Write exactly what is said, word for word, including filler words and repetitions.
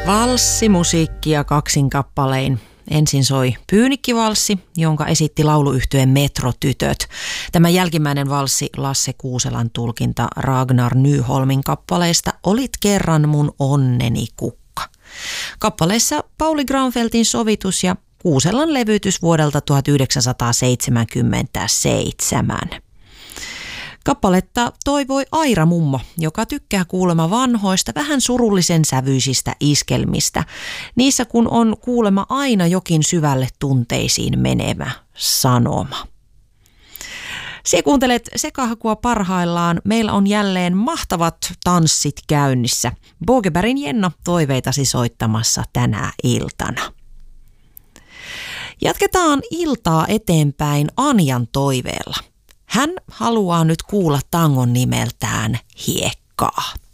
Valssimusiikkia kaksin kappalein. Ensin soi Pyynikkivalssi, jonka esitti lauluyhtyeen Metrotytöt. Tämä jälkimmäinen valssi, Lasse Kuuselan tulkinta Ragnar Nyholmin kappaleista Olit kerran mun onneni kukka. Kappaleissa Pauli Granfeltin sovitus ja Kuuselan levytys vuodelta tuhatyhdeksänsataaseitsemänkymmentäseitsemän. Kappaletta toivoi Aira mummo, joka tykkää kuulemma vanhoista, vähän surullisen sävyisistä iskelmistä. Niissä kun on kuulema aina jokin syvälle tunteisiin menevä sanoma. Sie kuuntelet Sekahakua parhaillaan. Meillä on jälleen mahtavat tanssit käynnissä. Bogebergin Jenna toiveitasi soittamassa tänä iltana. Jatketaan iltaa eteenpäin Anjan toiveella. Hän haluaa nyt kuulla tangon nimeltään Hiekkaa.